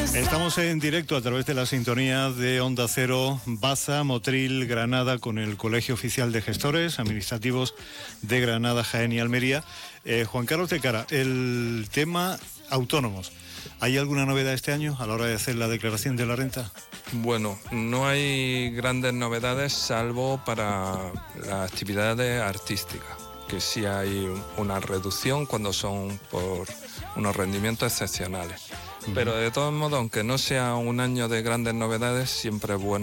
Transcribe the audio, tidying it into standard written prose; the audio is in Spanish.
Estamos en directo a través de la sintonía de Onda Cero, Baza, Motril, Granada, con el Colegio Oficial de Gestores Administrativos de Granada, Jaén y Almería. Juan Carlos de Cara, el tema autónomos. ¿Hay alguna novedad este año a la hora de hacer la declaración de la renta? Bueno, no hay grandes novedades salvo para las actividades artísticas, que sí hay una reducción cuando son por unos rendimientos excepcionales. Pero de todos modos, aunque no sea un año de grandes novedades, siempre es bueno